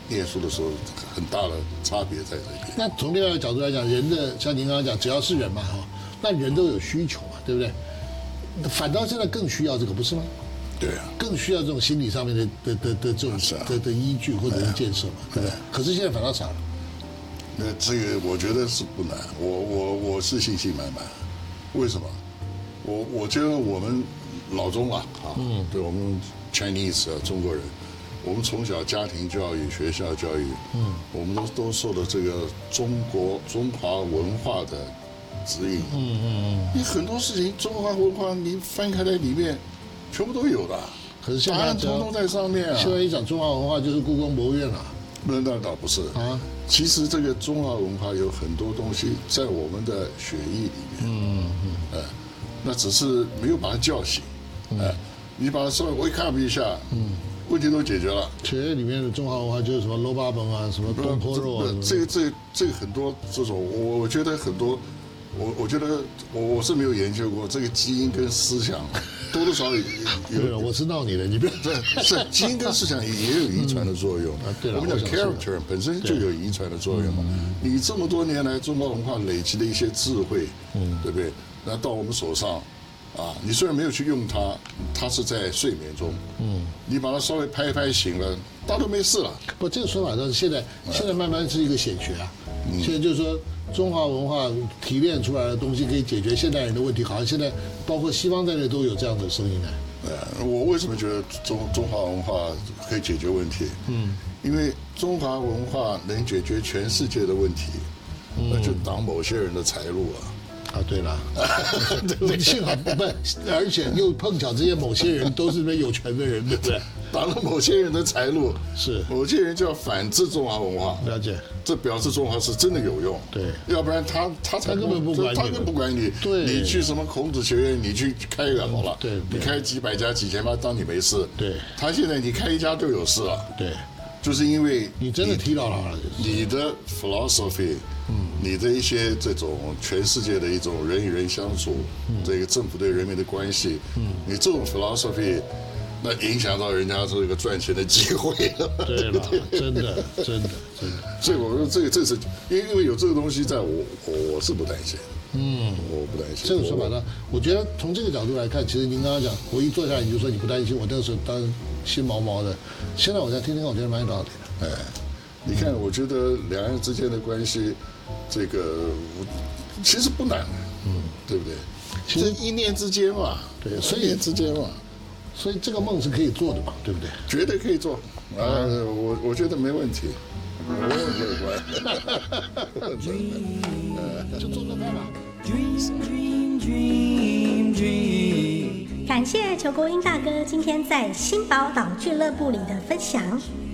念书的时候很大的差别在这边。 那从另外一个角度来讲，人的像您刚刚讲，只要是人嘛哈，那人都有需求嘛，对不对？反倒现在更需要这个，不是吗？ 对啊， 更需要这种心理上面的这种的依据或者是建设嘛，对不对？可是现在反倒少了。 那这个我觉得是不难，我是信心满满。为什么？我觉得我们老中啊，对我们 Chinese 啊中国人，我们从小家庭教育、学校教育，我们都受到这个中华文化的指引。你很多事情中华文化你翻开来里面，全部都有的。 可是现在答案统统在上面啊！ 现在一讲中华文化就是故宫博物院了。 那倒不是啊。其实这个中华文化有很多东西在我们的血液里面。那只是没有把它叫醒。你把它稍微wake up一下，问题都解决了。 血液里面的中华文化就是什么萝卜本啊，什么东坡肉啊。 这个很多这种，我觉得很多，我觉得我是没有研究过这个基因跟思想。多多少少有， 我是闹你的，你不要是基因跟思想也有遗传的作用。 对了， 我们讲 character 本身就有遗传的作用嘛。你这么多年来中国文化累积的一些智慧，对不对？那到我们手上，你虽然没有去用它，它是在睡眠中，你把它稍微拍一拍醒了，大家都没事了。 不，这个说法倒是现在慢慢是一个显学啊。现在就是说。中华文化提炼出来的东西可以解决现代人的问题，好像现在包括西方在内都有这样的声音呢。 我为什么觉得中华文化可以解决问题？因为中华文化能解决全世界的问题，那就挡某些人的财路啊。 对了，幸好不，而且又碰巧这些某些人都是那有权的人，对不对？ 挡了某些人的财路， 是某些人就要反制中华文化。 了解， 这表示中华是真的有用。 对， 要不然他根本不管你， 他根本不管你。 对， 你去什么孔子学院，你去开一个好了。 对， 你开几百家、几千家，当你没事。 对， 他现在你开一家就有事了。 对， 就是因为你真的踢到他了。 你的 philosophy，你的一些这种全世界的一种人与人相处，这个政府对人民的关系，你这种 philosophy。那影响到人家这个赚钱的机会了。 对了，真的。 所以我说这是因为有这个东西在我是不担心。我不担心。 这个说法呢，我觉得从这个角度来看，其实您刚刚讲，我一坐下来你就说你不担心，我那时候当然心毛毛的。现在我在听，我觉得蛮有道理的。 你看，我觉得两岸之间的关系，这个其实不难，对不对？其实一念之间嘛， 对， 所以一念之间嘛。 所以这个梦是可以做的嘛，对不对？ 绝对可以做，我觉得没问题，我很乐观， 就做做看吧。 感谢裘国英大哥今天在新宝岛俱乐部里的分享。